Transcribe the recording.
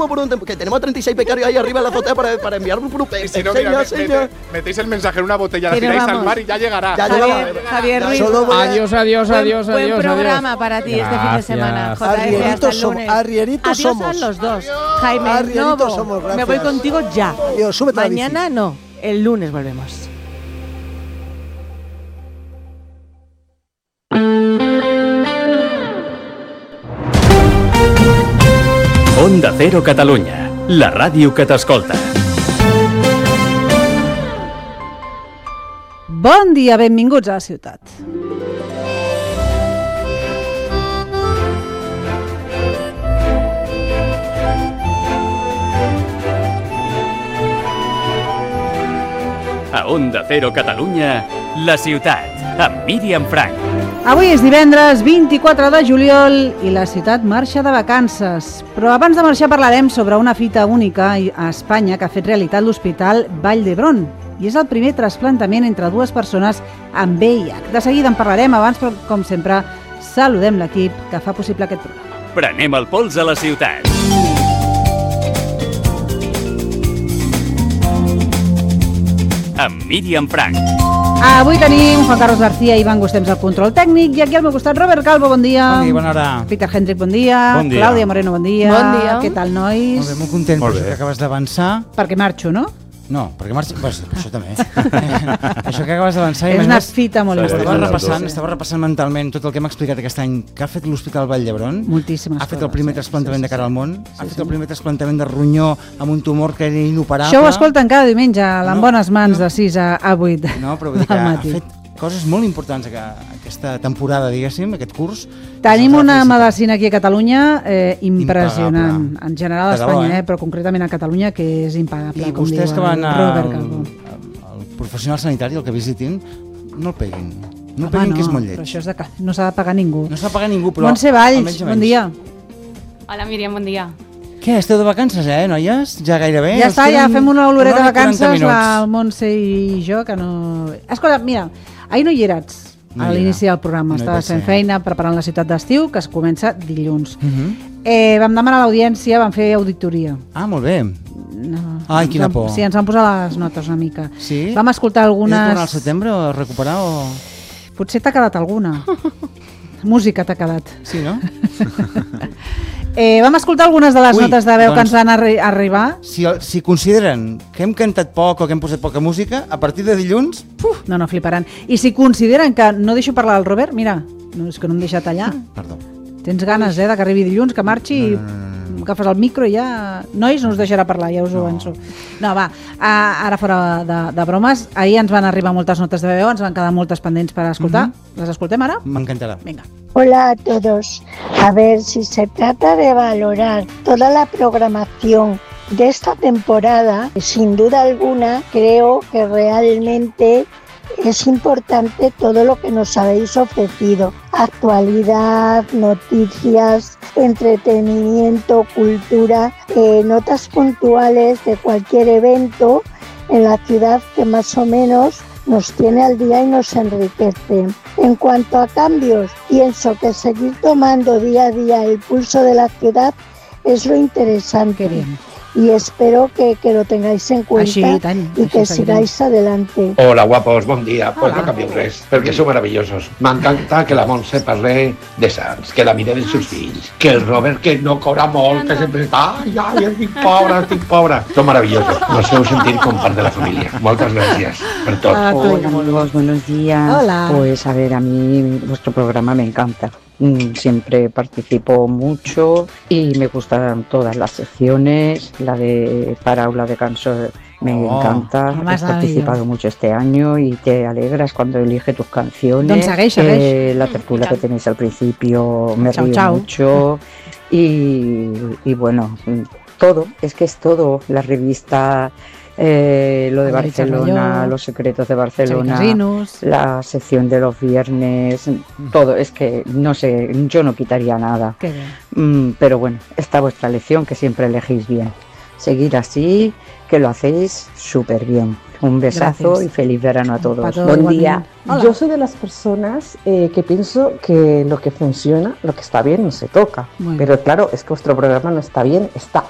como por un tiempo, que tenemos a 36 becarios ahí arriba en la azotea para enviar un grupo. Y si no, mira, metéis el mensaje en una botella, la tiráis al mar y ya llegará. Javier Ruiz. Adiós. Buen programa para ti este fin de semana. Arrieritos somos. Adiós a los dos. Jaime Novo, me voy contigo ya. Dios, súbete a la bici. Mañana no, el lunes volvemos. Onda Cero Catalunya, la ràdio que t'escolta. Bon dia, benvinguts a la ciutat. A Onda Cero Catalunya, la ciutat, amb Míriam Frank. Avui és divendres 24 de juliol i la ciutat marxa de vacances. Però abans de marxar parlarem sobre una fita única a Espanya que ha fet realitat l'Hospital Vall d'Hebron. I és el primer trasplantament entre dues persones amb VIH. De seguida en parlarem, abans, però com sempre, saludem l'equip que fa possible aquest programa. Prenem el pols a la ciutat. Amb Míriam Frank. Avui tenim Juan Carlos García i Ivan Gustems al control tècnic i aquí al meu costat Robert Calvo, bon dia. Bon dia, bona hora. Peter Hendrick, bon dia. Bon dia. Clàudia Moreno, bon dia. Bon dia. Què tal, nois? Molt bé, molt content per això que acabes d'avançar. Perquè marxo, no? No, perquè marxi... Pues, això també. Això que acabes d'avançar... És una fita molt important. Estava repassant mentalment tot el que hem explicat aquest any que ha fet l'Hospital Vall d'Hebron. Moltíssimes Ha fet el primer trasplantament de cara al món. Ha fet el primer trasplantament de ronyó amb un tumor que era inoperable. Això ho escolten cada diumenge, en bones mans, de 6 a 8 No, però vull dir que ha fet coses molt importants aquesta temporada, diguéssim, aquest curs. Tenim una medicina aquí a Catalunya impressionant, en general a Espanya, però concretament a Catalunya, que és impagable. I vostès que van al professional sanitari, el que visitin, no el peguin. No el peguin, que és molt lleig. Però això és no s'ha de pagar ningú. No s'ha de pagar ningú, però... Montse Valls, bon dia. Hola, Míriam, bon dia. Què, esteu de vacances, noies? Ja gairebé? Ja està, ja fem una oloreta de vacances, la Montse i jo, que no... Escolta, mira, ahir no hi eres a l'inici del programa. Estaves fent feina preparant la ciutat d'estiu, que es comença dilluns. Vam demanar a l'audiència, vam fer auditoria. Ah, molt bé. Ai, quina por. Sí, ens van posar les notes una mica. Sí? Vam escoltar algunes... Has de tornar al setembre a recuperar o...? Potser t'ha quedat alguna. Música t'ha quedat. Sí, no? Vam escoltar algunes de les notes de veu que ens van arribar. Si consideren que hem cantat poc o que hem posat poca música, a partir de dilluns... No, fliparan. I si consideren que no deixo parlar al Robert, mira, no, és que no em deixa tallar. Perdó. Tens ganes, de que arribi dilluns, que marxi i agafes el micro i ja... Nois, no us deixarà parlar, ja us ho avanço. No, va, ara fora de bromes, ahir ens van arribar moltes notes de veu, ens van quedar moltes pendents per escoltar. ¿Les escoltem ara? M'encantará. Venga. Hola a todos. A ver, si se trata de valorar toda la programación de esta temporada, sin duda alguna creo que realmente es importante todo lo que nos habéis ofrecido. Actualidad, noticias, entretenimiento, cultura, notas puntuales de cualquier evento en la ciudad que más o menos nos tiene al día y nos enriquece. En cuanto a cambios, pienso que seguir tomando día a día el pulso de la ciudad es lo interesante. Y espero que lo tengáis en cuenta y que sigáis adelante. Hola, guapos, bon dia. Pues no canvio res, perquè sou maravillosos. M'encanta que la Montse parle de Sants, que la mire dels seus fills, que el Robert, que no cobra molt, que sempre està, ai, estic pobra. Són maravillosos. Nos feu sentir com part de la família. Moltes gràcies per tot. Hola, amigos, buenos días. Hola. Pues a ver, a mí vuestro programa me encanta. Siempre participo mucho y me gustan todas las secciones. La de Paraula de Canso me encanta. Has participado mucho este año y te alegras cuando elige tus canciones. La tertulia que tenéis al principio me río mucho. Y bueno, todo, es que es todo. La revista... lo de Barcelona, los secretos de Barcelona, la sección de los viernes, todo, es que no sé, yo no quitaría nada. Pero bueno, está vuestra elección, que siempre elegís bien. Seguir así, que lo hacéis súper bien. Un besazo y feliz verano a todos. Buen día. Hola. Yo soy de las personas que pienso que lo que funciona, lo que está bien, no se toca. Pero claro, es que vuestro programa no está bien, está